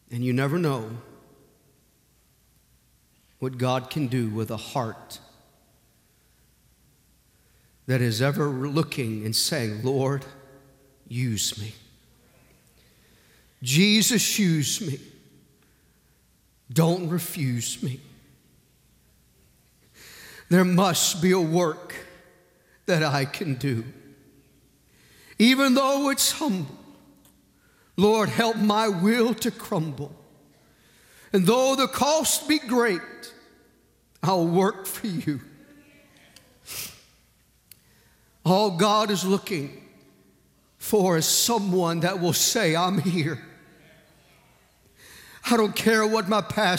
And you never know what God can do with a heart that is ever looking and saying, Lord, use me. Jesus, use me. Don't refuse me. There must be a work that I can do. Even though it's humble, Lord, help my will to crumble. And though the cost be great, I'll work for you. All God is looking for is someone that will say, I'm here. I don't care what my past